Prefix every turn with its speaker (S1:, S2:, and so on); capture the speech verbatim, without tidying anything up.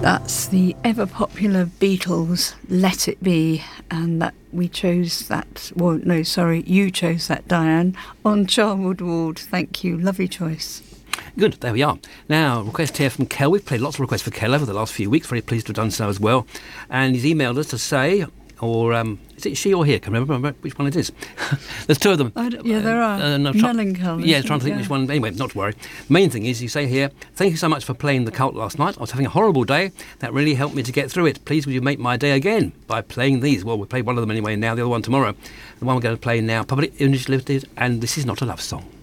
S1: That's the ever-popular Beatles, Let It Be, and that we chose that, well, no, sorry, you chose that, Diane, on Charwood Ward. Thank you, lovely choice.
S2: Good, there we are. Now, request here from Kel. We've played lots of requests for Kel over the last few weeks, very pleased to have done so as well. And he's emailed us to say, or um, is it she or he? I can't remember which one it is. There's two of them.
S1: I yeah, there are. Uh, no, try- Melancholy.
S2: Yeah, trying to think yeah. which one. Anyway, not to worry. Main thing is, you say here, thank you so much for playing The Cult last night. I was having a horrible day. That really helped me to get through it. Please, would you make my day again by playing these? Well, we played one of them anyway now, the other one tomorrow. The one we're going to play now, Public Image Limited, and This Is Not a Love Song.